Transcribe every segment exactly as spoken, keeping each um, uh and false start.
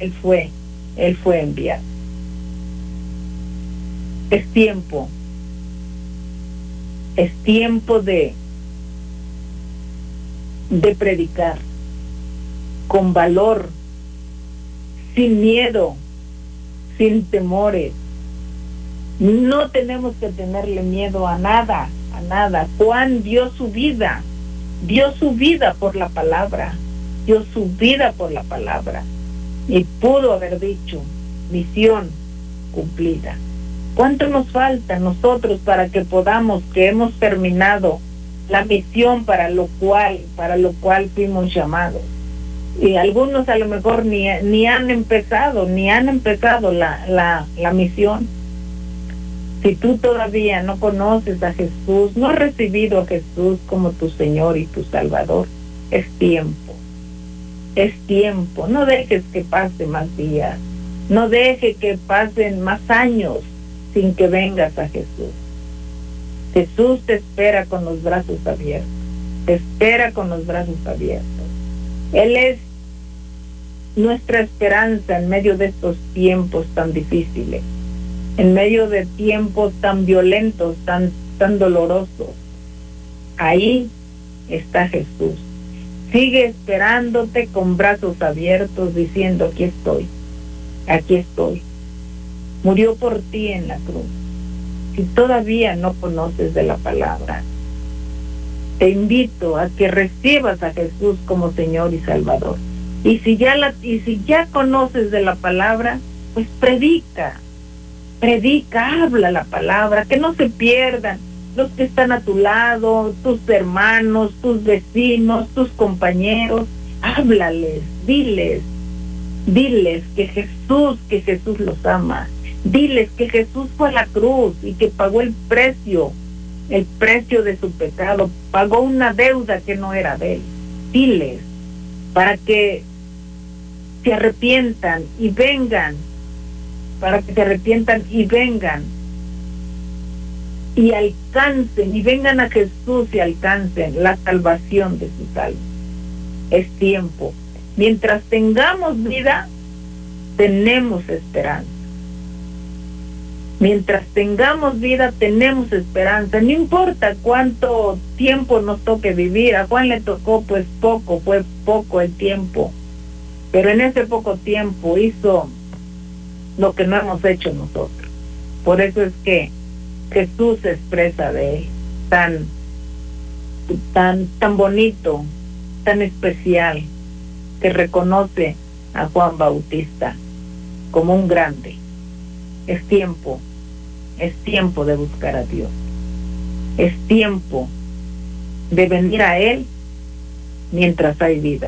Él fue, Él fue enviado. Es tiempo, es tiempo de, de predicar con valor, sin miedo, sin temores. No tenemos que tenerle miedo a nada, a nada. Juan dio su vida, dio su vida por la palabra, dio su vida por la palabra, y pudo haber dicho, misión cumplida. ¿Cuánto nos falta a nosotros para que podamos, que hemos terminado la misión para lo cual, para lo cual fuimos llamados? Y algunos a lo mejor ni, ni han empezado, ni han empezado la, la, la misión. Si tú todavía no conoces a Jesús, no has recibido a Jesús como tu Señor y tu Salvador, es tiempo, es tiempo. No dejes que pase más días, no dejes que pasen más años sin que vengas a Jesús. Jesús te espera con los brazos abiertos, te espera con los brazos abiertos. Él es nuestra esperanza en medio de estos tiempos tan difíciles, en medio de tiempos tan violentos, tan, tan dolorosos. Ahí está Jesús. Sigue esperándote con brazos abiertos, diciendo, aquí estoy, aquí estoy. Murió por ti en la cruz. Si todavía no conoces de la palabra, te invito a que recibas a Jesús como Señor y Salvador. Y si ya la, y si ya conoces de la palabra, pues predica, predica, habla la palabra, que no se pierdan los que están a tu lado, tus hermanos, tus vecinos, tus compañeros. Háblales, diles, diles que Jesús, que Jesús los ama. Diles que Jesús fue a la cruz y que pagó el precio, el precio de su pecado, pagó una deuda que no era de él. Diles, para que se arrepientan y vengan, para que se arrepientan y vengan, y alcancen, y vengan a Jesús y alcancen la salvación de sus almas. Es tiempo. Mientras tengamos vida, tenemos esperanza. Mientras tengamos vida, tenemos esperanza. No importa cuánto tiempo nos toque vivir. A Juan le tocó pues poco, fue poco el tiempo. Pero en ese poco tiempo hizo lo que no hemos hecho nosotros. Por eso es que Jesús se expresa de él tan, tan, tan bonito, tan especial, que reconoce a Juan Bautista como un grande. Es tiempo. Es tiempo de buscar a Dios. Es tiempo de venir a Él mientras hay vida.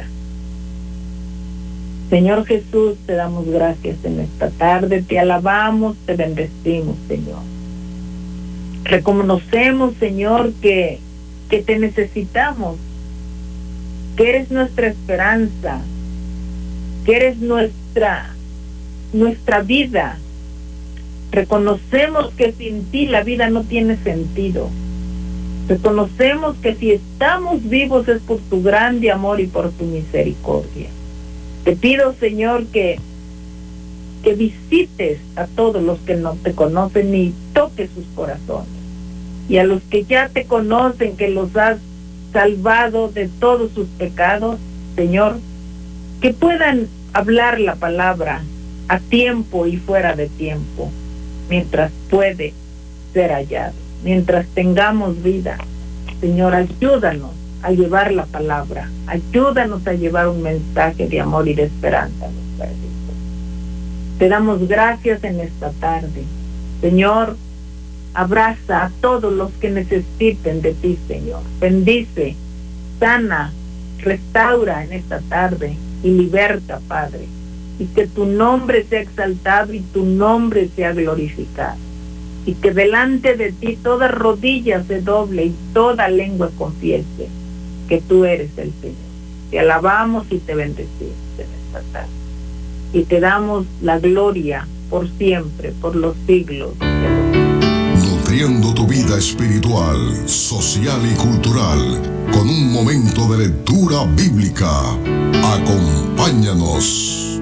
Señor Jesús, te damos gracias en esta tarde, te alabamos, te bendecimos, Señor. Reconocemos, Señor, que, que te necesitamos, que eres nuestra esperanza, que eres nuestra, nuestra vida. Reconocemos que sin ti la vida no tiene sentido. Reconocemos que si estamos vivos es por tu grande amor y por tu misericordia. Te pido, Señor, que, que visites a todos los que no te conocen y toques sus corazones. Y a los que ya te conocen, que los has salvado de todos sus pecados, Señor, que puedan hablar la palabra a tiempo y fuera de tiempo, mientras puede ser hallado, mientras tengamos vida. Señor, ayúdanos a llevar la palabra, ayúdanos a llevar un mensaje de amor y de esperanza a los perdidos. Te damos gracias en esta tarde. Señor, abraza a todos los que necesiten de ti, Señor. Bendice, sana, restaura en esta tarde y liberta, Padre. Y que tu nombre sea exaltado y tu nombre sea glorificado. Y que delante de ti toda rodilla se doble y toda lengua confiese que tú eres el Señor. Te alabamos y te bendecimos en esta tarde. Y te damos la gloria por siempre, por los siglos de los siglos. Nutriendo tu vida espiritual, social y cultural con un momento de lectura bíblica. Acompáñanos.